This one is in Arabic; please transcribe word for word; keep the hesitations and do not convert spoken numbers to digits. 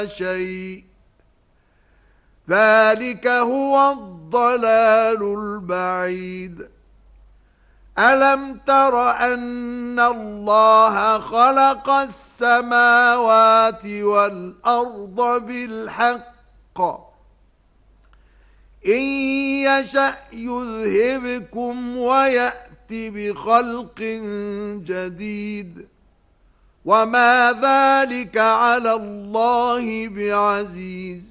شيء ذلك هو الضلال البعيد ألم تر أن الله خلق السماوات والأرض بالحق إن يشأ يذهبكم ويأتي بخلق جديد وما ذلك على الله بعزيز